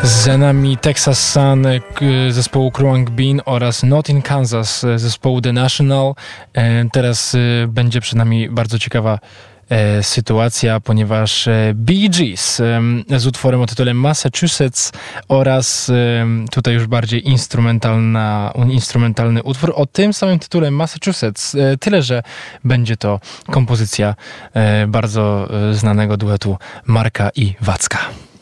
Za nami Texas Sun zespołu Khruangbin Bean oraz Not in Kansas zespołu The National. Teraz będzie przed nami bardzo ciekawa sytuacja, ponieważ Bee Gees z utworem o tytule Massachusetts oraz tutaj już bardziej instrumentalny utwór o tym samym tytule Massachusetts. Tyle, że będzie to kompozycja bardzo znanego duetu Marka i Wacka.